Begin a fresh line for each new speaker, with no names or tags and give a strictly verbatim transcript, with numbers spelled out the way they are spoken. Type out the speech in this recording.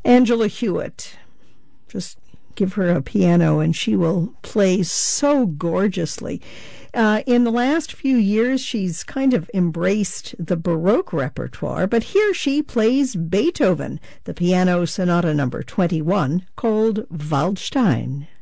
Angela Hewitt. Just give her a piano and she will play so gorgeously. Uh, in the last few years, she's kind of embraced the Baroque repertoire, but here she plays Beethoven, the Piano Sonata number twenty-one, called Waldstein.